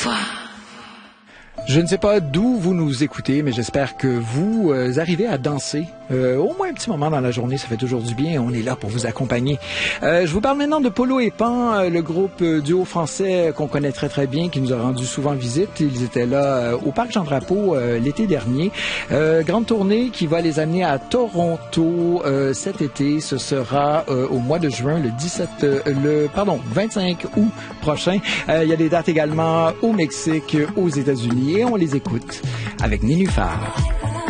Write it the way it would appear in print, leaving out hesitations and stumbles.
fois. Je ne sais pas d'où vous nous écoutez, mais j'espère que vous arrivez à danser au moins un petit moment dans la journée. Ça fait toujours du bien. On est là pour vous accompagner. Je vous parle maintenant de Polo et Pan, le groupe duo français qu'on connaît très très bien, qui nous a rendu souvent visite. Ils étaient là au Parc Jean-Drapeau l'été dernier. Grande tournée qui va les amener à Toronto cet été. Ce sera au mois de juin, le 25 août prochain. Il y a des dates également au Mexique, aux États-Unis. Et on les écoute avec Nénuphar.